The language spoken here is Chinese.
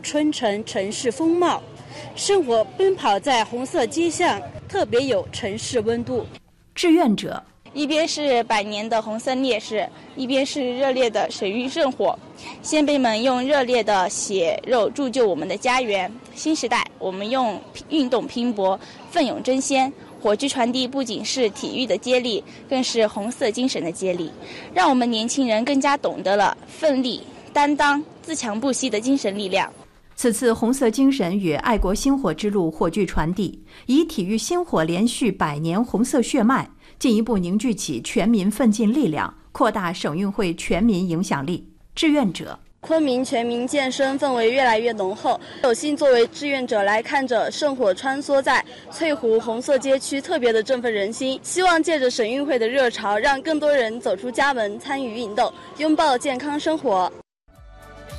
春城城市风貌。生活奔跑在红色街巷，特别有城市温度。 志愿者一边是百年的红色烈士，一边是热烈的水域圣火。先辈们用热烈的血肉铸就我们的家园。新时代，我们用运动拼搏，奋勇争先。火炬传递不仅是体育的接力，更是红色精神的接力，让我们年轻人更加懂得了奋力、担当、自强不息的精神力量。 此次红色精神与爱国星火之路火炬传递，以体育星火连续100年红色血脉，进一步凝聚起全民奋进力量，扩大省运会全民影响力。志愿者昆明全民健身氛围越来越浓厚，有幸作为志愿者来看着圣火穿梭在翠湖红色街区，特别的振奋人心。希望借着省运会的热潮，让更多人走出家门参与运动，拥抱健康生活。